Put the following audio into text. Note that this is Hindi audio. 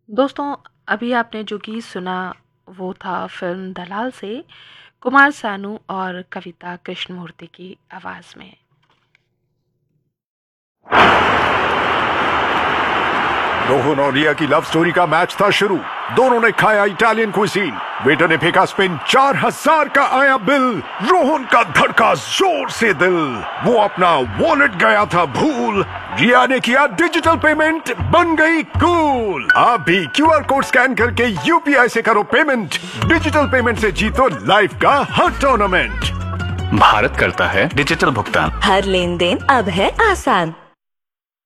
दोस्तों, अभी आपने जो गीत सुना वो था फिल्म दलाल से कुमार सानू और कविता कृष्णमूर्ति की आवाज़ में। रोहन और रिया की लव स्टोरी का मैच था शुरू। दोनों ने खाया इटालियन क्विजीन। वेटर ने फेंका स्पिन, 4000 का आया बिल। रोहन का धड़का जोर से दिल, वो अपना वॉलेट गया था भूल। रिया ने किया डिजिटल पेमेंट, बन गई कूल। आप भी क्यूआर कोड स्कैन करके यूपीआई से करो पेमेंट। डिजिटल पेमेंट से जीतो लाइफ का हर टूर्नामेंट। भारत करता है डिजिटल भुगतान। हर लेन देन अब है आसान।